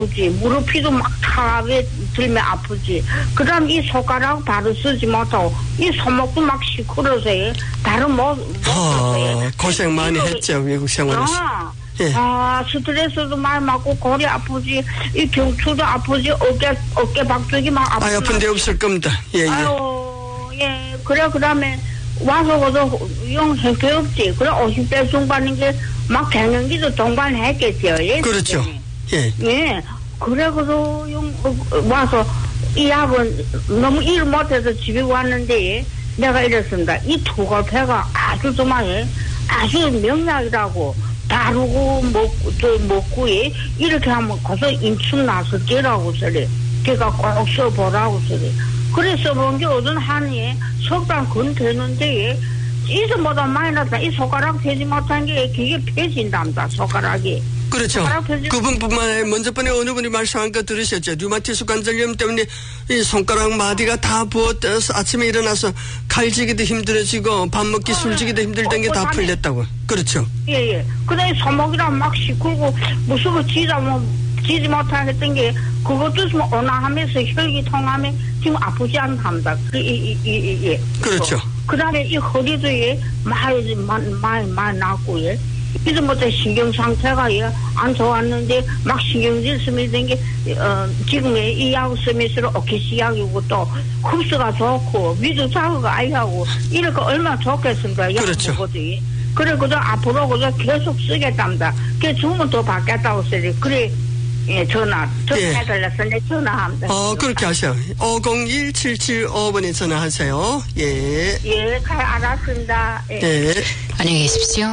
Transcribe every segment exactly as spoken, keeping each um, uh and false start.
아프지. 무릎피도 막 타에 들면 아프지. 그 다음 이 손가락 바로 쓰지 못하고 이 손목도 막 시끄러워서 다른 못, 못 아, 고생 많이 이거, 했죠. 외국 생활에서. 아, 예. 아, 스트레스도 많이 받고 골이 아프지. 이 경추도 아프지. 어깨, 어깨 박쪽이 막 아프지. 아, 아픈 데 없을 겁니다. 예, 예. 아유, 예. 그래, 그 다음에 와서 그저 용 형태 없지. 그래, 오십 대 중반인 게 막 갱년기도 동반했겠죠. 예. 그렇죠. 예. 예. 그래, 그래서 용, 와서 이 약은 너무 일 못해서 집에 왔는데 내가 이랬습니다. 이 투골패가 아주 정말 아주 명약이라고 다루고 먹고 또 먹고 예. 이렇게 하면 거기서 인충 나서 깨라고 소리. 걔가 꼭 써보라고 소리. 그래 써본 게 어떤 한이 석달 근 되는데 이전보다 많이 났다. 이 손가락 펴지 못한 게 그게 펴진답니다. 손가락이. 그렇죠. 그분뿐만 아니라 먼저 번에 어느 분이 말씀한 거 들으셨죠. 류마티스 관절염 때문에 이 손가락 마디가 다 부었어서 아침에 일어나서 칼지기도 힘들어지고 밥 먹기 술지기도 힘들던 게 다 풀렸다고. 그렇죠. 예예. 그다음에 손목이랑 막 시kur고 무슨 거 지다 뭐 지지 못하겠던 게 그것도 뭐 온화하면서 혈기 통하면 지금 아프지 않답니다. 이이이 예. 그렇죠. 그다음에 이 허리도 예 많이 많이 많이 났고 예. 이전부터 신경 상태가 예, 안 좋았는데 막 신경질 스미는 게 어, 지금의 이 약 스미스로 오케시 약이고 또 흡수가 좋고 위도 자극가 아니하고 이렇게 얼마나 좋겠습니까? 그렇죠. 약먹어도 그래 그저 앞으로 그저 계속 쓰겠답니다. 그 주문 또 받겠다고 써요. 그래 예 전화 전화해달랬는데 예. 전화합니다. 어 그렇게 하세요. 오공일 칠칠오 번에 전화하세요. 예. 예, 잘 알았습니다. 예. 예. 안녕히 계십시오.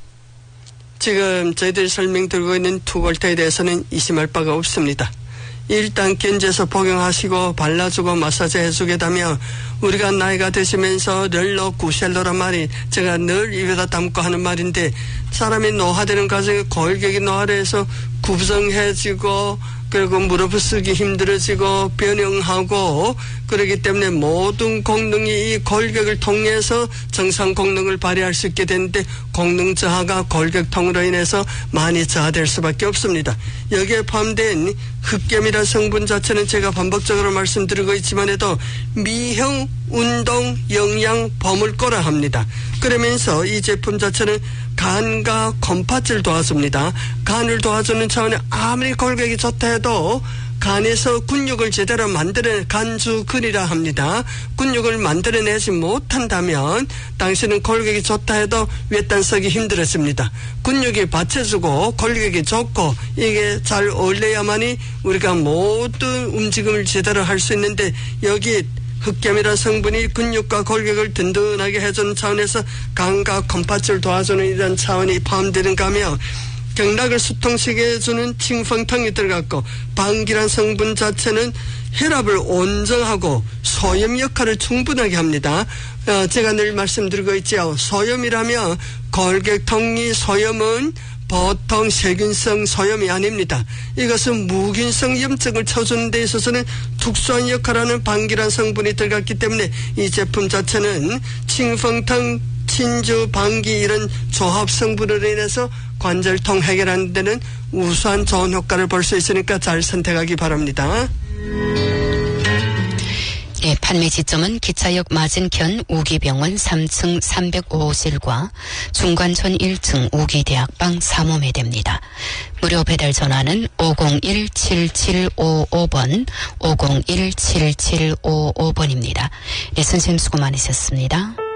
지금 저희들이 설명드리고 있는 투골타에 대해서는 의심할 바가 없습니다. 일단 견제서 복용하시고 발라주고 마사지 해주겠다면 우리가 나이가 드시면서 널로 구셀로란 말이 제가 늘 입에다 담고 하는 말인데 사람이 노화되는 과정에 골격이 노화돼서 구부정해지고 그리고 무릎을 쓰기 힘들어지고 변형하고 그렇기 때문에 모든功능이 이 골격을 통해서 정상功능을 발휘할 수 있게 되는데功능 저하가 골격통으로 인해서 많이 저하될 수밖에 없습니다. 여기에 포함된 흑염이라는 성분 자체는 제가 반복적으로 말씀드리고 있지만 해도 미형 운동 영양 버물거라 합니다. 그러면서 이 제품 자체는 간과 곰팥을 도와줍니다. 간을 도와주는 차원에 아무리 골격이 좋다 해도 간에서 근육을 제대로 만들어 간주근이라 합니다. 근육을 만들어내지 못한다면 당신은 골격이 좋다 해도 외딴 쓰기 힘들어집니다. 근육이 받쳐주고 골격이 좋고 이게 잘 어울려야만이 우리가 모든 움직임을 제대로 할 수 있는데 여기 흑염이라는 성분이 근육과 골격을 든든하게 해주는 차원에서 간과 컴팥을 도와주는 이런 차원이 포함되는가 하며 경락을 수통시게 해주는 칭펑탕이 들어갔고 방기란 성분 자체는 혈압을 온정하고 소염 역할을 충분하게 합니다. 어, 제가 늘 말씀드리고 있죠. 소염이라면 골격통이 소염은 보통 세균성 소염이 아닙니다. 이것은 무균성 염증을 쳐주는 데 있어서는 특수한 역할을 하는 방기란 성분이 들어갔기 때문에 이 제품 자체는 칭펑탕, 친주, 방기 이런 조합 성분으로 인해서 관절통 해결하는 데는 우수한 좋은 효과를 볼 수 있으니까 잘 선택하기 바랍니다. 네, 판매 지점은 기차역 맞은편 우기병원 삼 층 삼백오 호실과 중관촌 일 층 우기대학방 삼 호에 됩니다. 무료 배달 전화는 오공일 칠칠오오 번, 오공일 칠칠오오 번입니다. 네, 선생님 수고 많으셨습니다.